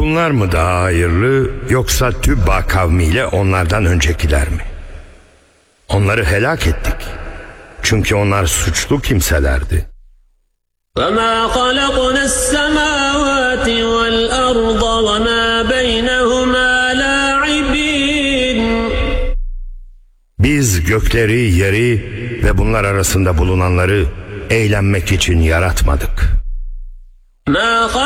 Bunlar mı daha hayırlı, yoksa Tübba kavmiyle onlardan öncekiler mi? Onları helak ettik. Çünkü onlar suçlu kimselerdi. وَمَا خَلَقْنَا السَّمَاوَاتِ وَالْأَرْضَ وَمَا بَيْنَهُمَا لَاعِبِينَ. Biz gökleri, yeri ve bunlar arasında bulunanları eğlenmek için yaratmadık. مَا